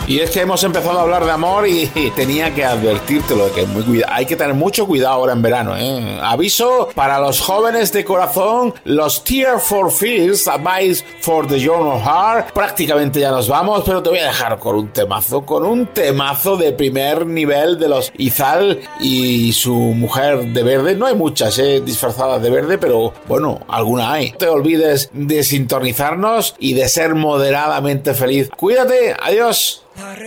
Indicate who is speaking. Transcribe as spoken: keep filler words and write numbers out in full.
Speaker 1: Y es que hemos empezado a hablar de amor y, y tenía que advertírtelo de que muy cuida- hay que tener mucho cuidado ahora en verano, ¿eh? Aviso para los jóvenes de corazón, los Tear for Fears, Advice for the Young of Heart. Prácticamente ya nos vamos, pero te voy a dejar con un temazo, con un temazo de primer nivel de los Izal y su mujer de verde. No hay muchas, ¿eh? disfrazadas de verde, pero bueno, alguna hay. No te olvides de sintonizarnos y de ser moderadamente feliz. Cuídate, adiós.